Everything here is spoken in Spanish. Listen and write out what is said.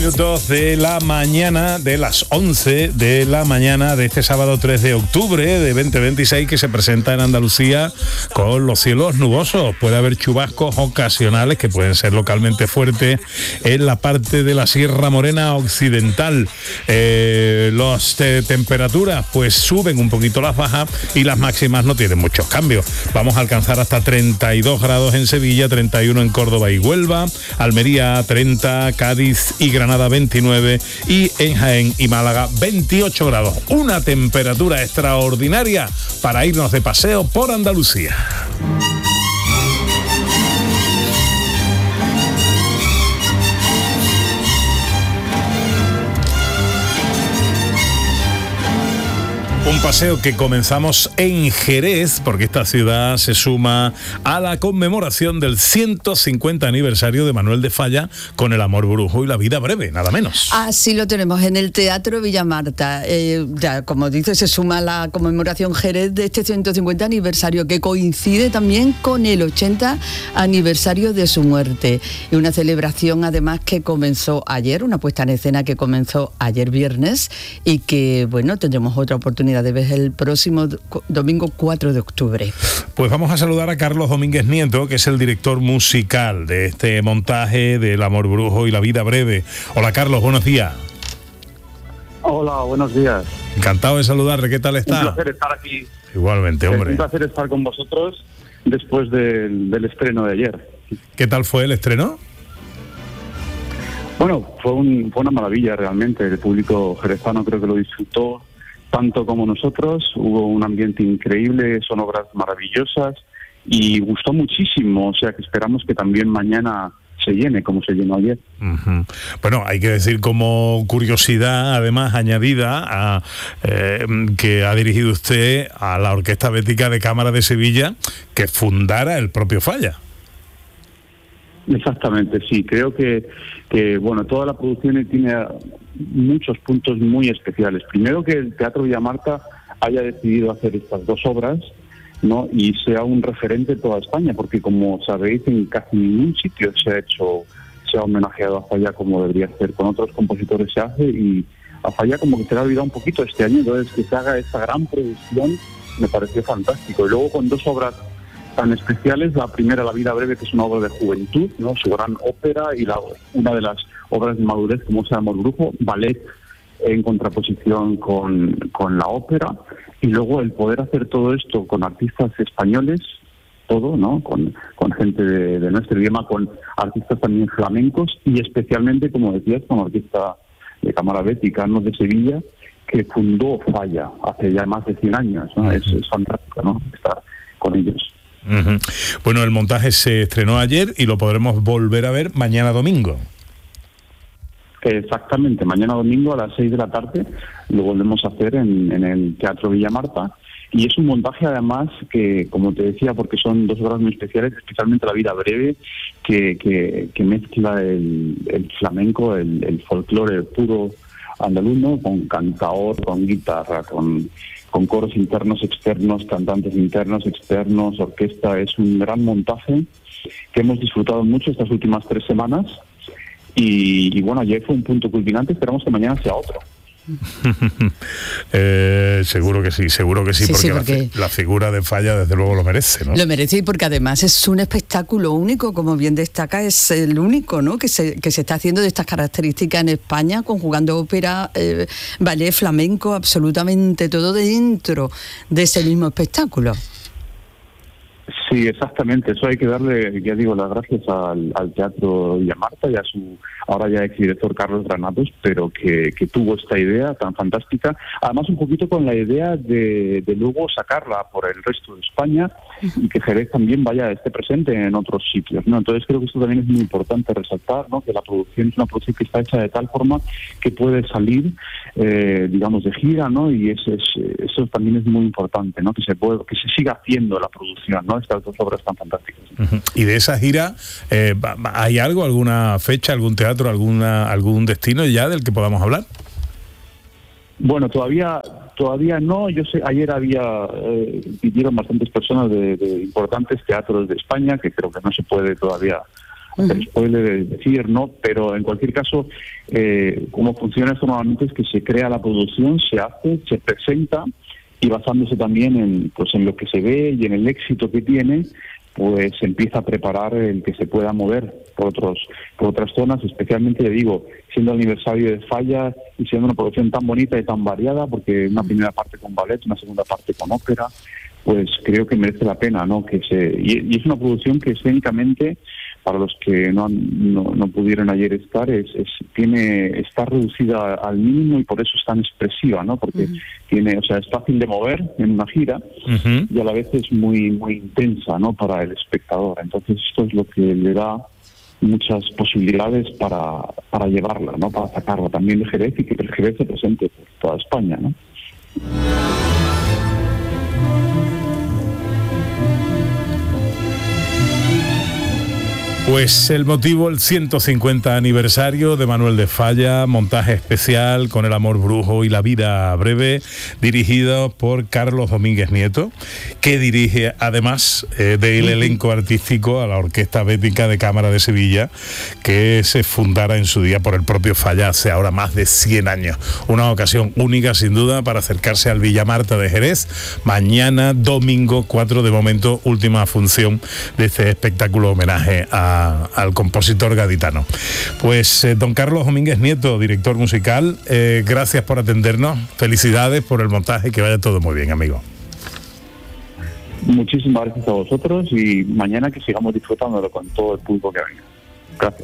Minutos de la mañana, de las 11 de la mañana de este sábado 3 de octubre de 2026, que se presenta en Andalucía con los cielos nubosos. Puede haber chubascos ocasionales que pueden ser localmente fuertes en la parte de la Sierra Morena Occidental. Las temperaturas pues suben un poquito las bajas y las máximas no tienen muchos cambios. Vamos a alcanzar hasta 32 grados en Sevilla, 31 en Córdoba y Huelva, Almería 30, Cádiz y Granada 29 y en Jaén y Málaga 28 grados. Una temperatura extraordinaria para irnos de paseo por Andalucía. Un paseo que comenzamos en Jerez, porque esta ciudad se suma a la conmemoración del 150 aniversario de Manuel de Falla con El amor brujo y la vida breve, nada menos. Así lo tenemos en el Teatro Villamarta. Ya, como dice, se suma a la conmemoración Jerez de este 150 aniversario, que coincide también con el 80 aniversario de su muerte. Y una celebración, además, que comenzó ayer, una puesta en escena que comenzó ayer viernes y que, bueno, tendremos otra oportunidad de ver el próximo domingo 4 de octubre. Pues vamos a saludar a Carlos Domínguez Nieto, que es el director musical de este montaje del Amor Brujo y la vida breve. Hola Carlos, buenos días. Hola, buenos días. Encantado de saludarle, ¿qué tal está? Un placer estar aquí. Igualmente, hombre. Es un placer estar con vosotros después del estreno de ayer. ¿Qué tal fue el estreno? Bueno, fue una maravilla realmente. El público jerezano creo que lo disfrutó tanto como nosotros. Hubo un ambiente increíble, son obras maravillosas y gustó muchísimo. O sea que esperamos que también mañana se llene como se llenó ayer. Uh-huh. Bueno, hay que decir como curiosidad, además añadida, que ha dirigido usted a la Orquesta Bética de Cámara de Sevilla, que fundara el propio Falla. Exactamente, sí. Creo que bueno, toda la producción tiene muchos puntos muy especiales. Primero, que el Teatro Villamarta haya decidido hacer estas dos obras, ¿no? Y sea un referente en toda España, porque como sabéis, en casi ningún sitio se ha homenajeado a Falla como debería ser. Con otros compositores se hace y a Falla como que se le ha olvidado un poquito este año. Entonces, que se haga esta gran producción me pareció fantástico. Y luego con dos obras tan especiales, la primera, La vida breve, que es una obra de juventud, ¿no? Su gran ópera, y una de las obras de madurez, como es El amor brujo, ballet en contraposición con la ópera, y luego el poder hacer todo esto con artistas españoles, todo, ¿no? Con gente de nuestro idioma, con artistas también flamencos, y especialmente, como decías, con la Orquesta de Cámara Bética, ¿no?, de Sevilla, que fundó Falla hace ya más de 100 años, ¿no? Es fantástico, ¿no?, estar con ellos. Uh-huh. Bueno, el montaje se estrenó ayer y lo podremos volver a ver mañana domingo. Exactamente, mañana domingo a las 6 de la tarde lo volvemos a hacer en el Teatro Villamarta, y es un montaje además que, como te decía, porque son dos obras muy especiales, especialmente La vida breve, que mezcla el flamenco, el folclore puro andaluz, ¿no?, con cantaor, con guitarra, con coros internos, externos, cantantes internos, externos, orquesta. Es un gran montaje que hemos disfrutado mucho estas últimas 3 semanas y bueno, ayer fue un punto culminante, esperamos que mañana sea otro. Seguro que sí, porque la figura de Falla desde luego lo merece, ¿no? Lo merece, y porque además es un espectáculo único, como bien destaca, es el único, ¿no?, que se está haciendo de estas características en España, conjugando ópera, ballet, flamenco, absolutamente todo dentro de ese mismo espectáculo. Sí, exactamente. Eso hay que darle, ya digo, las gracias al Teatro Villamarta y a su ahora ya exdirector Carlos Granados, pero que tuvo esta idea tan fantástica. Además, un poquito con la idea de luego sacarla por el resto de España y que Jerez también esté presente en otros sitios, ¿no? Entonces creo que esto también es muy importante resaltar, ¿no?, que la producción es una producción que está hecha de tal forma que puede salir, digamos, de gira, ¿no? Y eso también es muy importante, ¿no?, que se siga haciendo la producción, ¿no?, estas dos obras tan fantásticas. Uh-huh. Y de esa gira, ¿hay algo, alguna fecha, algún teatro, algún destino ya del que podamos hablar? Bueno, todavía no. Yo sé, ayer pidieron bastantes personas de importantes teatros de España, que creo que no se puede todavía hacer spoiler, decir, ¿no? Pero en cualquier caso, cómo funciona esto normalmente es que se crea la producción, se hace, se presenta, y basándose también en lo que se ve y en el éxito que tiene, pues se empieza a preparar el que se pueda mover por otras zonas, especialmente, le digo, siendo el aniversario de Falla y siendo una producción tan bonita y tan variada, porque una primera parte con ballet, una segunda parte con ópera, pues creo que merece la pena, ¿no? Y es una producción que escénicamente, para los que no pudieron ayer estar, está reducida al mínimo y por eso es tan expresiva, ¿no? Porque es fácil de mover en una gira y a la vez es muy muy intensa, ¿no? Para el espectador. Entonces esto es lo que le da muchas posibilidades para llevarla, ¿no? Para sacarla también de Jerez y que el Jerez se presente por toda España, ¿no? Pues el motivo, el 150 aniversario de Manuel de Falla, montaje especial con El amor brujo y La vida breve, dirigido por Carlos Domínguez Nieto, que dirige además del elenco artístico a la Orquesta Bética de Cámara de Sevilla, que se fundara en su día por el propio Falla hace ahora más de 100 años. Una ocasión única sin duda para acercarse al Villamarta de Jerez. Mañana domingo 4, de momento última función de este espectáculo homenaje al compositor gaditano. Pues don Carlos Domínguez Nieto, director musical, gracias por atendernos, felicidades por el montaje, que vaya todo muy bien, amigo. Muchísimas gracias a vosotros y mañana que sigamos disfrutándolo con todo el público que venga. Gracias.